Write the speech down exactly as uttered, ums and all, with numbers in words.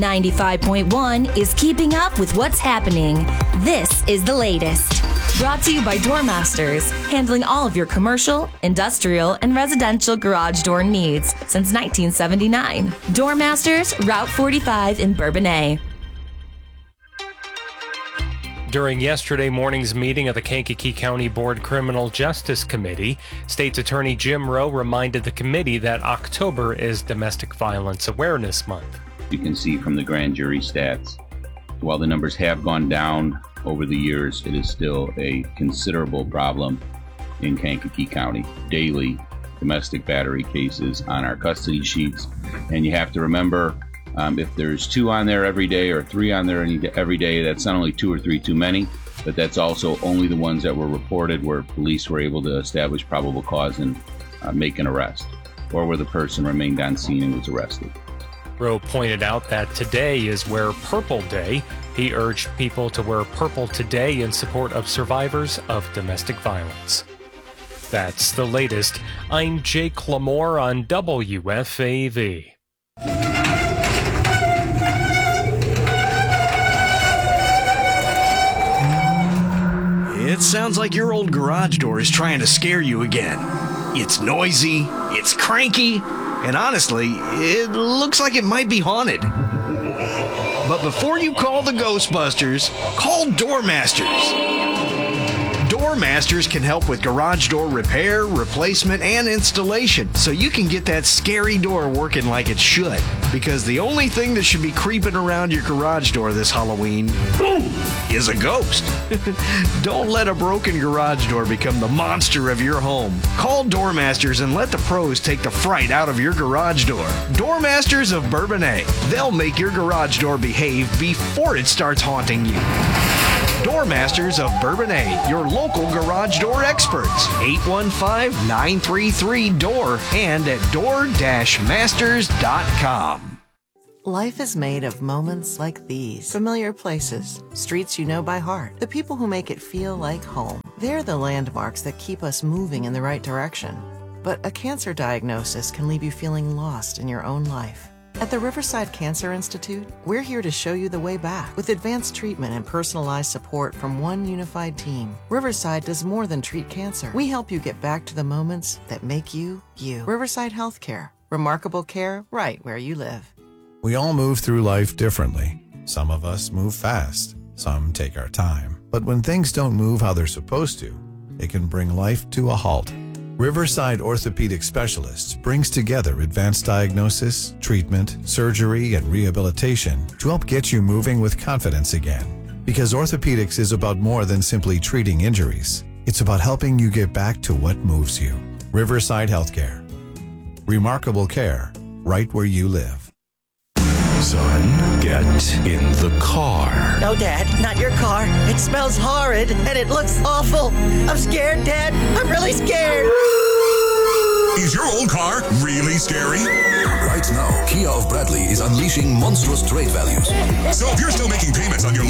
ninety-five point one is keeping up with what's happening. This is the latest. Brought to you by Doormasters, handling all of your commercial, industrial, and residential garage door needs since nineteen seventy-nine. Doormasters, Route forty-five in Bourbonnais. During yesterday morning's meeting of the Kankakee County Board Criminal Justice Committee, State's Attorney Jim Rowe reminded the committee that October is Domestic Violence Awareness Month. You can see from the grand jury stats, while the numbers have gone down over the years, it is still a considerable problem in Kankakee County. Daily domestic battery cases on our custody sheets. And you have to remember, um, if there's two on there every day or three on there every day, that's not only two or three too many, but that's also only the ones that were reported where police were able to establish probable cause and uh, make an arrest, or where the person remained on scene and was arrested. Rowe pointed out that today is Wear Purple Day. He urged people to wear purple today in support of survivors of domestic violence. That's the latest. I'm Jake Lamore on W F A V. It sounds like your old garage door is trying to scare you again. It's noisy, it's cranky, and honestly, it looks like it might be haunted. But before you call the Ghostbusters, call Doormasters. Doormasters can help with garage door repair, replacement, and installation, so you can get that scary door working like it should. Because the only thing that should be creeping around your garage door this Halloween is a ghost. Don't let a broken garage door become the monster of your home. Call Doormasters and let the pros take the fright out of your garage door. Doormasters of Bourbonnais. They'll make your garage door behave before it starts haunting you. Doormasters of Bourbonnais, your local garage door experts. eight one five, nine three three, D O O R and at door dash masters dot com. Life is made of moments like these. Familiar places, streets you know by heart, the people who make it feel like home. They're the landmarks that keep us moving in the right direction. But a cancer diagnosis can leave you feeling lost in your own life. At the Riverside Cancer Institute, we're here to show you the way back with advanced treatment and personalized support from one unified team. Riverside does more than treat cancer. We help you get back to the moments that make you, you. Riverside Healthcare. Remarkable care right where you live. We all move through life differently. Some of us move fast. Some take our time. But when things don't move how they're supposed to, it can bring life to a halt. Riverside Orthopedic Specialists brings together advanced diagnosis, treatment, surgery, and rehabilitation to help get you moving with confidence again. Because orthopedics is about more than simply treating injuries. It's about helping you get back to what moves you. Riverside Healthcare. Remarkable care right where you live. Son, get in the car. No, Dad, not your car. It smells horrid and it looks awful. I'm scared, Dad. I'm really scared. Is your old car really scary? Right now, Kia of Bradley is unleashing monstrous trade values. So if you're still making payments on your